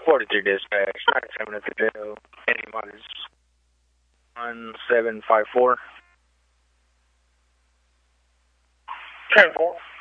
43 dispatch, 97 at the jail. Anybody's 1754. 10-4.